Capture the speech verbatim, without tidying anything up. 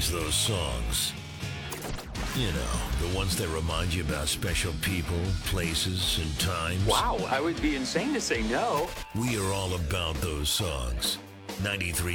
recognize those songs. You know, the ones that remind you about special people, places, and times. Wow, I would be insane to say no. We are all about those songs. ninety-three